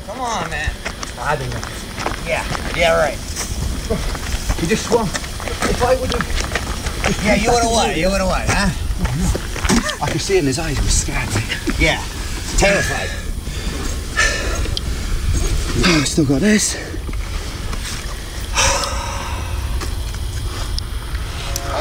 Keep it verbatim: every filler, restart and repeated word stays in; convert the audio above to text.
Come on, man. I don't know. Yeah, yeah, right. He just swam. If I would have... Yeah, you would have what? You would have what, huh? Oh, no. I could see it in his eyes. He was scared. Yeah, terrified. Oh, I still got this.